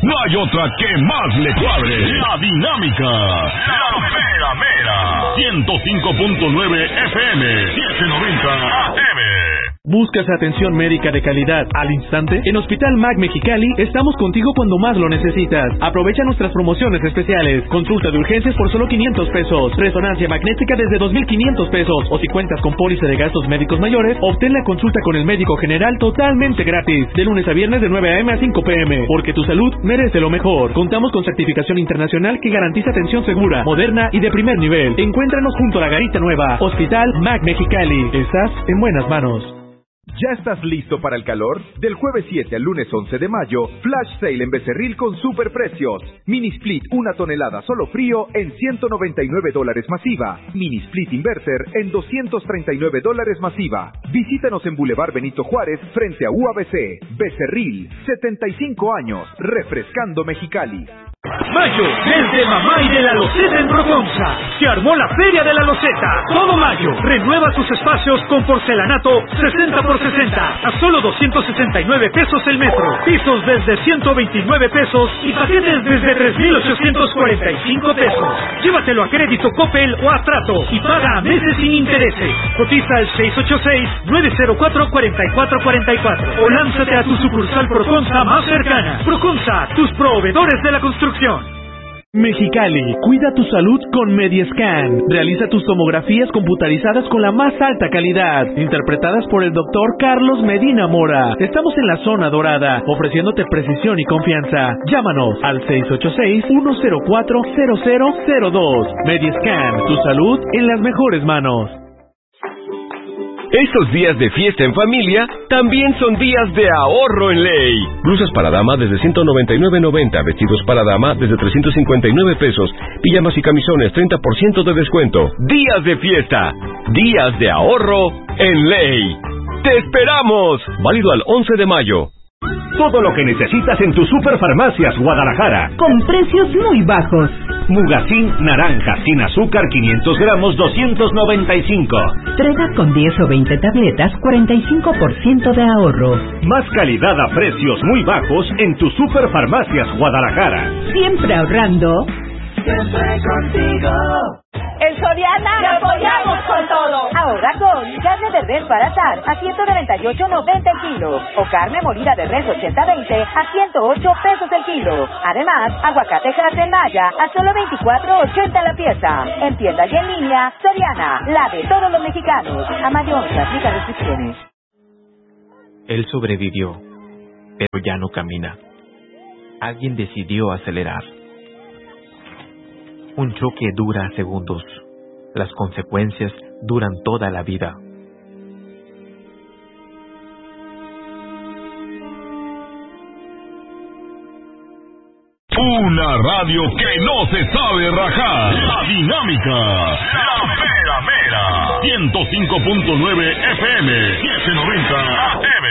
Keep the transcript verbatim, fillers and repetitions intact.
No hay otra que más le cuadre. La dinámica. La mera mera. ciento cinco punto nueve F M. setecientos noventa A M. ¿Buscas atención médica de calidad al instante? En Hospital M A C Mexicali estamos contigo cuando más lo necesitas. Aprovecha nuestras promociones especiales. Consulta de urgencias por solo quinientos pesos. Resonancia magnética desde dos mil quinientos pesos. O si cuentas con póliza de gastos médicos mayores, obtén la consulta con el médico general totalmente gratis. De lunes a viernes de nueve a eme a cinco pe eme. Porque tu salud merece lo mejor. Contamos con certificación internacional que garantiza atención segura, moderna y de primer nivel. Encuéntranos junto a la Garita Nueva. Hospital M A C Mexicali. Estás en buenas manos. ¿Ya estás listo para el calor? Del jueves siete al lunes once de mayo, Flash Sale en Becerril con superprecios. Mini Split una tonelada solo frío en ciento noventa y nueve dólares masiva. Mini Split Inverter en doscientos treinta y nueve dólares masiva. Visítanos en Boulevard Benito Juárez frente a U A B C. Becerril, setenta y cinco años, refrescando Mexicali. Mayo, desde Mamá y de la Loseta en Proconza. Se armó la Feria de la Loseta. Todo mayo, renueva tus espacios con porcelanato sesenta por sesenta. A solo doscientos sesenta y nueve pesos el metro. Pisos desde ciento veintinueve pesos y paquetes desde tres mil ochocientos cuarenta y cinco pesos. Llévatelo a crédito Coppel o a trato y paga a meses sin intereses. Cotiza al seis ocho seis, nueve cero cuatro, cuatro cuatro cuatro cuatro o lánzate a tu sucursal Proconza más cercana. Proconza, tus proveedores de la construcción. Mexicali, cuida tu salud con Mediascan. Realiza tus tomografías computarizadas con la más alta calidad, interpretadas por el doctor Carlos Medina Mora. Estamos en la zona dorada, ofreciéndote precisión y confianza. Llámanos al seis ocho seis, uno cero cuatro, cero cero cero dos. Mediascan, tu salud en las mejores manos. Estos días de fiesta en familia también son días de ahorro en ley. Blusas para dama desde ciento noventa y nueve noventa, vestidos para dama desde trescientos cincuenta y nueve pesos, pijamas y camisones treinta por ciento de descuento. Días de fiesta, días de ahorro en ley. ¡Te esperamos! Válido al once de mayo. Todo lo que necesitas en tus Superfarmacias Guadalajara. Con precios muy bajos. Mugacín naranja sin azúcar quinientos gramos doscientos noventa y cinco. Trega con diez o veinte tabletas cuarenta y cinco por ciento de ahorro. Más calidad a precios muy bajos en tus Superfarmacias Guadalajara. Siempre ahorrando. Siempre contigo. En Soriana ¡te apoyamos con todo! Ahora con carne de res para asar a ciento noventa y ocho noventa el kilo o carne molida de res ochenta veinte a ciento ocho pesos el kilo. Además, aguacate en Maya a solo veinticuatro ochenta la pieza. En tienda y en línea, Soriana, la de todos los mexicanos. A mayor, se aplica restricciones. Él sobrevivió, pero ya no camina. Alguien decidió acelerar. Un choque dura segundos. Las consecuencias duran toda la vida. Una radio que no se sabe rajar. La dinámica. La mera mera. ciento cinco punto nueve F M. setecientos noventa A M.